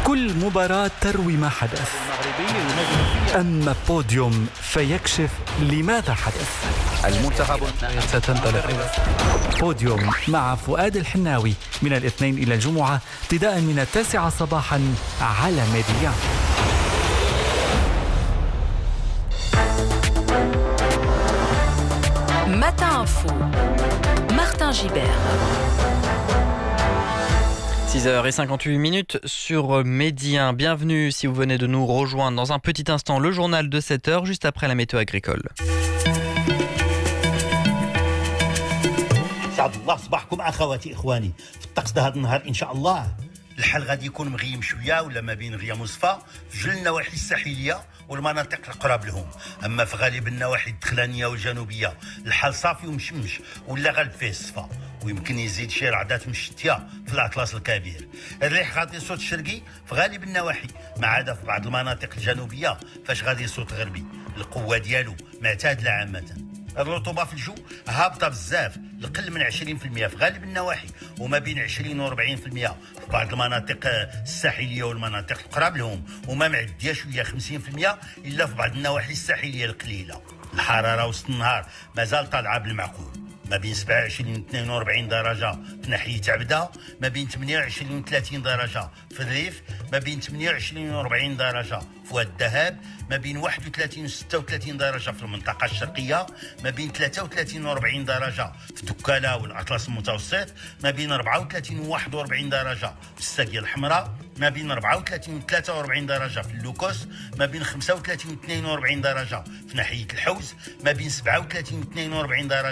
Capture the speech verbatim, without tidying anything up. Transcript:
كل مباراة تروي ما حدث، أما بوديوم فيكشف لماذا حدث. المنتخب ستنطلق. بوديوم مع فؤاد الحناوي من الاثنين إلى الجمعة ابتداء من التاسعة صباحا على ميديا. Matin Info, Martin Gibert. six heures cinquante-huit minutes sur Média. Bienvenue si vous venez de nous rejoindre. Dans un petit instant, le journal de sept heures, juste après la météo agricole. سعد الله صباحكم اخواتي اخواني. في الطقس ده هذا النهار ان شاء الله الحال غادي يكون مغيم شويه ولا ما بين غيام وصفا في جل النواحي الساحليه والمناطق القراب لهم. اما في غالب النواحي الدخلانيه والجنوبيه الحال صافي ومشمش ولا غالب فيه الصفا، ويمكن يزيد شي رعدات مشتيه في الاطلس الكبير. الريح غادي يصوت الشرقي في غالب النواحي ما عدا في بعض المناطق الجنوبيه فاش غادي يصوت غربي. القوه ديالو معتادله عامه. الرطوبه في الجو هابطه بزاف، لقل من عشرين بالمئة في غالب النواحي وما بين عشرين وأربعين بالمئة في بعض المناطق الساحليه والمناطق القراب لهم، وما معديه شويه خمسين بالمئة الا في بعض النواحي الساحليه القليله. الحراره وسط النهار مازال طالعه بالمعقول، ما بين سبعة وعشرين و اثنين وأربعين درجه في ناحيه عبده، ما بين ثمانية وعشرين و ثلاثين درجه في الريف، ما بين ثمانية وعشرين و أربعين درجه في واد الذهب، ما بين واحد وثلاثين و ستة وثلاثين درجه في المنطقه الشرقيه، ما بين ثلاثة وثلاثين و أربعين درجه في دكاله والاطلس المتوسط، ما بين أربعة وثلاثين و واحد وأربعين درجه في الساقيه الحمراء، ما بين أربعة وثلاثين و ثلاثة وأربعين درجه في اللوكوس، ما بين خمسة وثلاثين و اثنين وأربعين درجه في ناحيه الحوز، ما بين سبعة وثلاثين و اثنين وأربعين درجه